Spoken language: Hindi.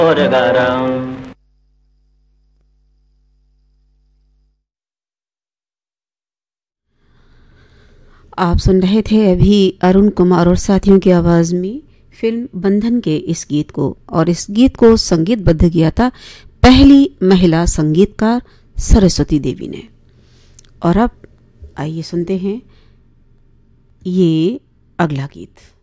आप सुन रहे थे अभी अरुण कुमार और साथियों की आवाज में फिल्म बंधन के इस गीत को, और इस गीत को संगीतबद्ध किया था पहली महिला संगीतकार सरस्वती देवी ने। और अब आइए सुनते हैं ये अगला गीत।